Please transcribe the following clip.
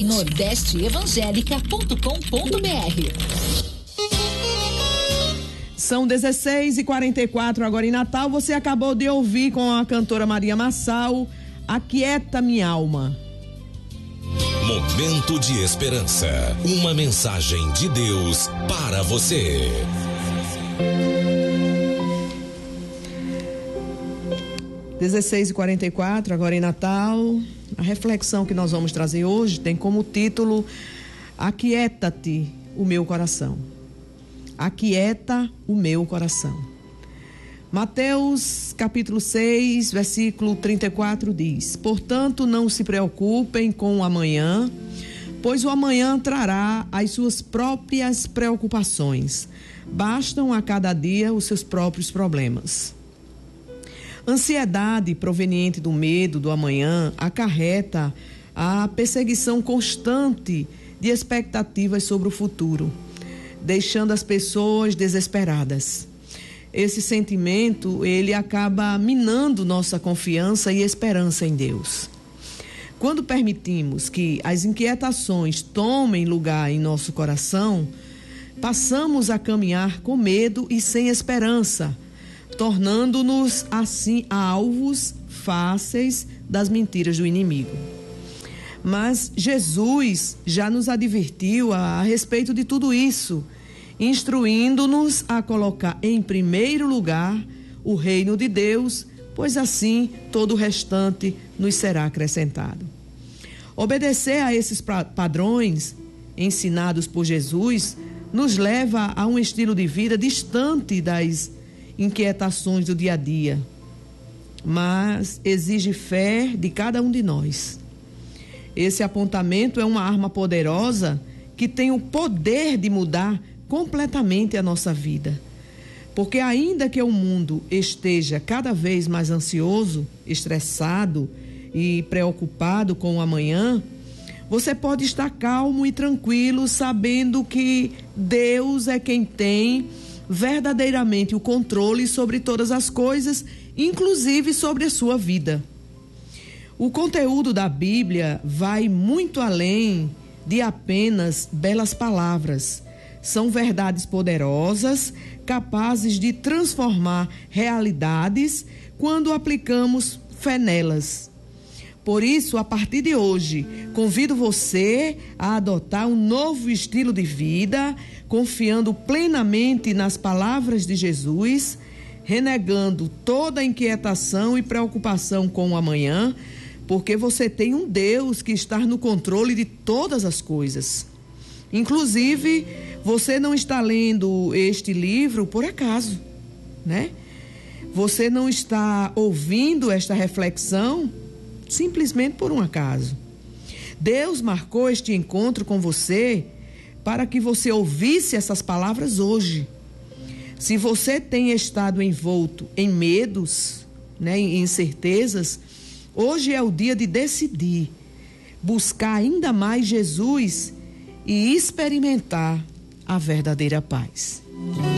site nordesteevangelica.com.br. São 16h44 agora em Natal. Você acabou de ouvir com a cantora Maria Massal, Aquieta Minha Alma. Momento de esperança. Uma mensagem de Deus para você. (16h44) agora em Natal. A reflexão que nós vamos trazer hoje tem como título: Aquieta-te o meu coração. Aquieta o meu coração. Mateus capítulo 6, versículo 34 diz: Portanto, não se preocupem com o amanhã, pois o amanhã trará as suas próprias preocupações. Bastam a cada dia os seus próprios problemas. Ansiedade proveniente do medo do amanhã acarreta a perseguição constante de expectativas sobre o futuro, deixando as pessoas desesperadas. Esse sentimento, ele acaba minando nossa confiança e esperança em Deus. Quando permitimos que as inquietações tomem lugar em nosso coração, passamos a caminhar com medo e sem esperança, tornando-nos assim alvos fáceis das mentiras do inimigo. Mas Jesus já nos advertiu a respeito de tudo isso, instruindo-nos a colocar em primeiro lugar o reino de Deus, pois assim todo o restante nos será acrescentado. Obedecer a esses padrões ensinados por Jesus nos leva a um estilo de vida distante das inquietações do dia a dia, mas exige fé de cada um de nós. Esse apontamento é uma arma poderosa que tem o poder de mudar completamente a nossa vida. Porque ainda que o mundo esteja cada vez mais ansioso, estressado e preocupado com o amanhã, você pode estar calmo e tranquilo, sabendo que Deus é quem tem verdadeiramente o controle sobre todas as coisas, inclusive sobre a sua vida. O conteúdo da Bíblia vai muito além de apenas belas palavras. São verdades poderosas, capazes de transformar realidades quando aplicamos fé nelas. Por isso, a partir de hoje, convido você a adotar um novo estilo de vida, confiando plenamente nas palavras de Jesus, renegando toda inquietação e preocupação com o amanhã, porque você tem um Deus que está no controle de todas as coisas. Inclusive, você não está lendo este livro por acaso, né? Você não está ouvindo esta reflexão simplesmente por um acaso. Deus marcou este encontro com você para que você ouvisse essas palavras hoje. Se você tem estado envolto em medos, né, em incertezas, hoje é o dia de decidir buscar ainda mais Jesus e experimentar a verdadeira paz.